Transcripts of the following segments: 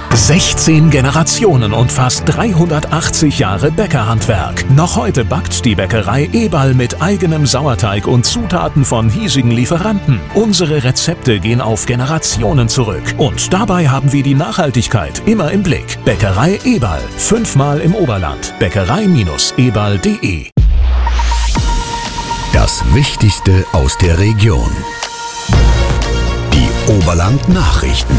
16 Generationen und fast 380 Jahre Bäckerhandwerk. Noch heute backt die Bäckerei Eberl mit eigenem Sauerteig und Zutaten von hiesigen Lieferanten. Unsere Rezepte gehen auf Generationen zurück. Und dabei haben wir die Nachhaltigkeit immer im Blick. Bäckerei Eberl. 5-mal im Oberland. Bäckerei-eberl.de. Das Wichtigste aus der Region. Die Oberland-Nachrichten.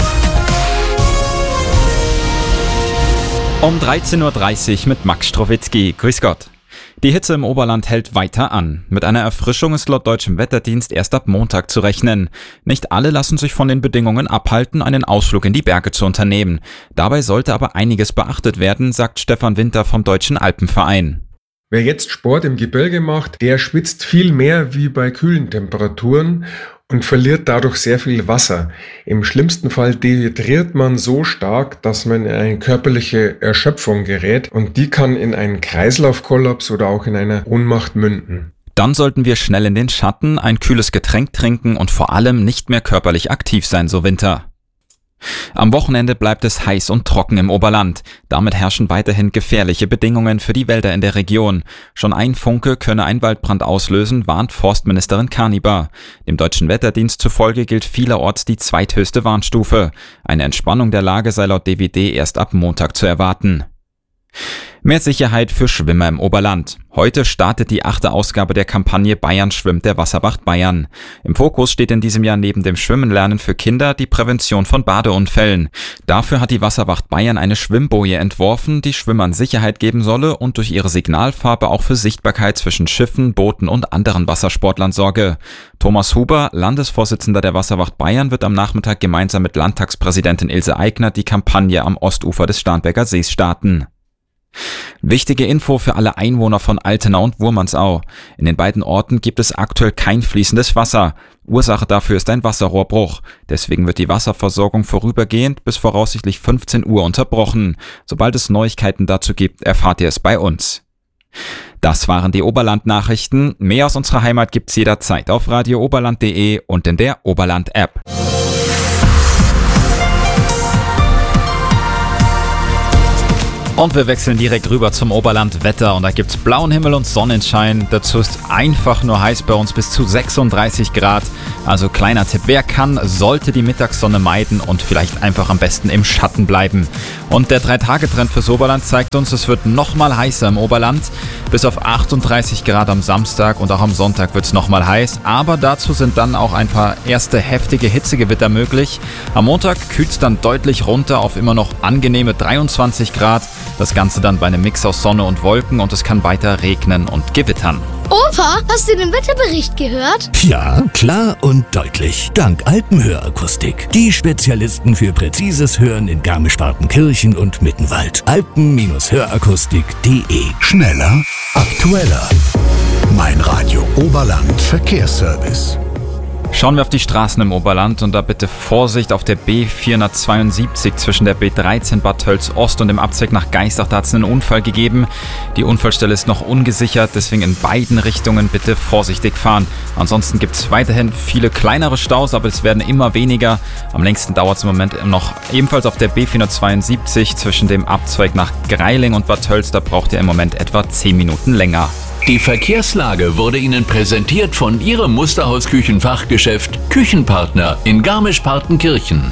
Um 13.30 Uhr mit Max Strowitzki. Grüß Gott. Die Hitze im Oberland hält weiter an. Mit einer Erfrischung ist laut deutschem Wetterdienst erst ab Montag zu rechnen. Nicht alle lassen sich von den Bedingungen abhalten, einen Ausflug in die Berge zu unternehmen. Dabei sollte aber einiges beachtet werden, sagt Stefan Winter vom Deutschen Alpenverein. Wer jetzt Sport im Gebirge macht, der schwitzt viel mehr wie bei kühlen Temperaturen und verliert dadurch sehr viel Wasser. Im schlimmsten Fall dehydriert man so stark, dass man in eine körperliche Erschöpfung gerät und die kann in einen Kreislaufkollaps oder auch in eine Ohnmacht münden. Dann sollten wir schnell in den Schatten, ein kühles Getränk trinken und vor allem nicht mehr körperlich aktiv sein, so Winter. Am Wochenende bleibt es heiß und trocken im Oberland. Damit herrschen weiterhin gefährliche Bedingungen für die Wälder in der Region. Schon ein Funke könne einen Waldbrand auslösen, warnt Forstministerin Karniber. Dem deutschen Wetterdienst zufolge gilt vielerorts die zweithöchste Warnstufe. Eine Entspannung der Lage sei laut DWD erst ab Montag zu erwarten. Mehr Sicherheit für Schwimmer im Oberland. Heute startet die 8. Ausgabe der Kampagne Bayern schwimmt der Wasserwacht Bayern. Im Fokus steht in diesem Jahr neben dem Schwimmenlernen für Kinder die Prävention von Badeunfällen. Dafür hat die Wasserwacht Bayern eine Schwimmboje entworfen, die Schwimmern Sicherheit geben solle und durch ihre Signalfarbe auch für Sichtbarkeit zwischen Schiffen, Booten und anderen Wassersportlern sorge. Thomas Huber, Landesvorsitzender der Wasserwacht Bayern, wird am Nachmittag gemeinsam mit Landtagspräsidentin Ilse Aigner die Kampagne am Ostufer des Starnberger Sees starten. Wichtige Info für alle Einwohner von Altena und Wurmansau. In den beiden Orten gibt es aktuell kein fließendes Wasser. Ursache dafür ist ein Wasserrohrbruch. Deswegen wird die Wasserversorgung vorübergehend bis voraussichtlich 15 Uhr unterbrochen. Sobald es Neuigkeiten dazu gibt, erfahrt ihr es bei uns. Das waren die Oberland-Nachrichten. Mehr aus unserer Heimat gibt's jederzeit auf radiooberland.de und in der Oberland-App. Und wir wechseln direkt rüber zum Oberlandwetter und da gibt's blauen Himmel und Sonnenschein. Dazu ist einfach nur heiß bei uns bis zu 36 Grad. Also kleiner Tipp, wer kann, sollte die Mittagssonne meiden und vielleicht einfach am besten im Schatten bleiben. Und der 3-Tage-Trend fürs Oberland zeigt uns, es wird nochmal heißer im Oberland. Bis auf 38 Grad am Samstag und auch am Sonntag wird's nochmal heiß. Aber dazu sind dann auch ein paar erste heftige Hitzegewitter möglich. Am Montag kühlt's dann deutlich runter auf immer noch angenehme 23 Grad. Das Ganze dann bei einem Mix aus Sonne und Wolken und es kann weiter regnen und gewittern. Opa, hast du den Wetterbericht gehört? Ja, klar und deutlich. Dank Alpenhörakustik. Die Spezialisten für präzises Hören in Garmisch-Partenkirchen und Mittenwald. Alpen-Hörakustik.de. Schneller, aktueller. Mein Radio Oberland Verkehrsservice. Schauen wir auf die Straßen im Oberland und da bitte Vorsicht auf der B472 zwischen der B13 Bad Tölz Ost und dem Abzweig nach Geistach. Da hat es einen Unfall gegeben. Die Unfallstelle ist noch ungesichert, deswegen in beiden Richtungen bitte vorsichtig fahren. Ansonsten gibt es weiterhin viele kleinere Staus, aber es werden immer weniger. Am längsten dauert es im Moment noch ebenfalls auf der B472 zwischen dem Abzweig nach Greiling und Bad Tölz. Da braucht ihr im Moment etwa 10 Minuten länger. Die Verkehrslage wurde Ihnen präsentiert von Ihrem Musterhaus-Küchenfachgeschäft Küchenpartner in Garmisch-Partenkirchen.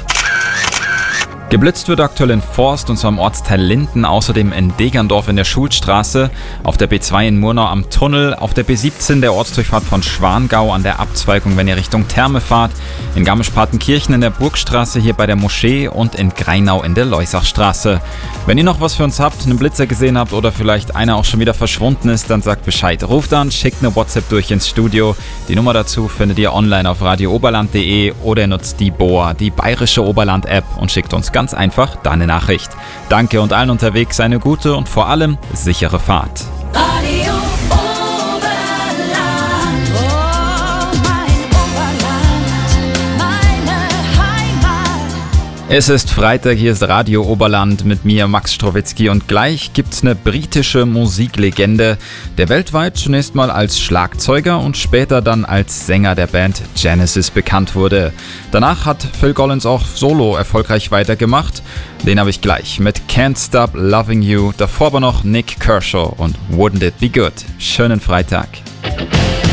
Geblitzt wird aktuell in Forst und zwar im Ortsteil Linden, außerdem in Degerndorf in der Schulstraße, auf der B2 in Murnau am Tunnel, auf der B17 der Ortsdurchfahrt von Schwangau an der Abzweigung, wenn ihr Richtung Therme fahrt, in Garmisch-Partenkirchen in der Burgstraße hier bei der Moschee und in Greinau in der Leusachstraße. Wenn ihr noch was für uns habt, einen Blitzer gesehen habt oder vielleicht einer auch schon wieder verschwunden ist, dann sagt Bescheid. Ruft an, schickt eine WhatsApp durch ins Studio. Die Nummer dazu findet ihr online auf radiooberland.de oder ihr nutzt die BOA, die bayerische Oberland-App und schickt uns ganz einfach deine Nachricht. Danke und allen unterwegs eine gute und vor allem sichere Fahrt. Radio Oberland, oh mein Oberland, meine Heimat. Es ist Freitag, hier ist Radio Oberland mit mir, Max Strowitzki, und gleich gibt's eine britische Musiklegende, der weltweit zunächst mal als Schlagzeuger und später dann als Sänger der Band Genesis bekannt wurde. Danach hat Phil Collins auch solo erfolgreich weitergemacht. Den habe ich gleich mit Can't Stop Loving You, davor aber noch Nick Kershaw und Wouldn't It Be Good. Schönen Freitag.